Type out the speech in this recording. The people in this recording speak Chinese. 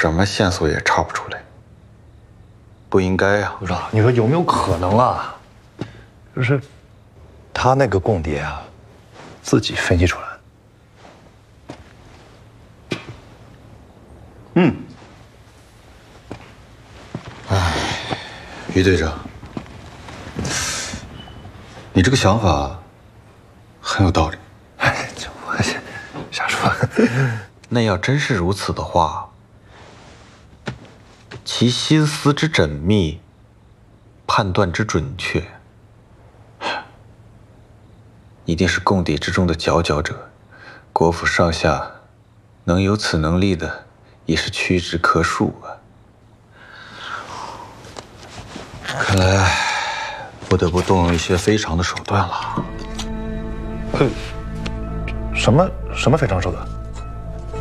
什么线索也查不出来，不应该呀。 部长，你说有没有可能啊？就是他那个共谍啊，自己分析出来的。 于队长，你这个想法很有道理。 哎，这我瞎说。 那要真是如此的话，其心思之缜密，判断之准确，一定是共谍之中的佼佼者。国府上下能有此能力的，也是屈指可数啊。看来不得不动用一些非常的手段了。 什么非常手段？